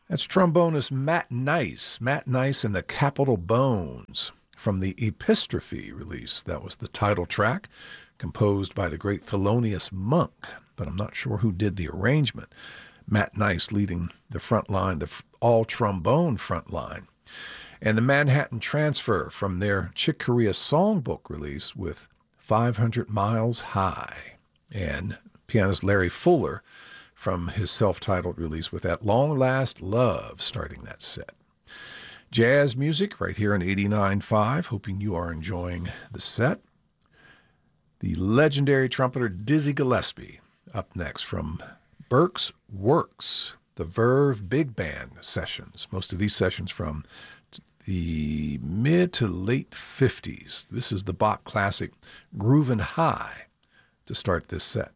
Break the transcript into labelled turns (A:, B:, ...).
A: That's trombonist Matt Nice. Matt Nice and the Capital Bones from the Epistrophe release. That was the title track, composed by the great Thelonious Monk, but I'm not sure who did the arrangement. Matt Nice leading the front line, the all-trombone front line. And the Manhattan Transfer from their Chick Corea songbook release with 500 Miles High. And pianist Larry Fuller from his self-titled release with At Long Last Love starting that set. Jazz music right here on 89.5. Hoping you are enjoying the set. The legendary trumpeter Dizzy Gillespie up next from Burke's Works, the Verve Big Band sessions. Most of these sessions from the mid to late 50s. This is the Bach classic Groovin' High to start this set.